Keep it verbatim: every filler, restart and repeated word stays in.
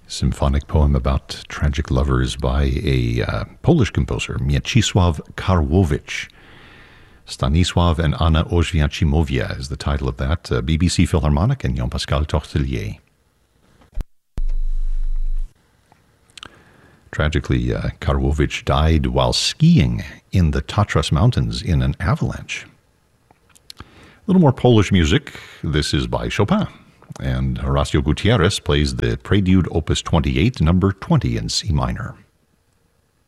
Symphonic poem about tragic lovers by a uh, Polish composer, Mieczysław Karłowicz. Stanisław and Anna Oświęcimowia is the title of that. Uh, B B C Philharmonic and Jean-Pascal Tortelier. Tragically, uh, Karłowicz died while skiing in the Tatras Mountains in an avalanche. A little more Polish music. This is by Chopin. And Horacio Gutierrez plays the Prelude Opus twenty-eight, number twenty in C minor.